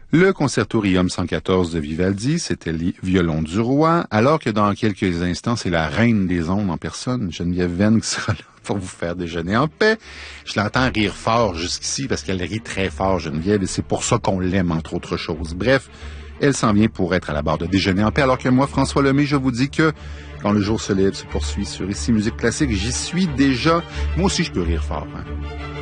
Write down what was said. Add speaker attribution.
Speaker 1: Le Concertorium 114 de Vivaldi, c'était les violons du roi, alors que dans quelques instants, c'est la reine des ondes en personne, Geneviève Venn, qui sera là pour vous faire déjeuner en paix. Je l'entends rire fort jusqu'ici parce qu'elle rit très fort, Geneviève, et c'est pour ça qu'on l'aime, entre autres choses. Bref, elle s'en vient pour être à la barre de Déjeuner en paix, alors que moi, François Lemay, je vous dis que quand le jour se lève se poursuit sur Ici Musique Classique, j'y suis déjà. Moi aussi, je peux rire fort, hein.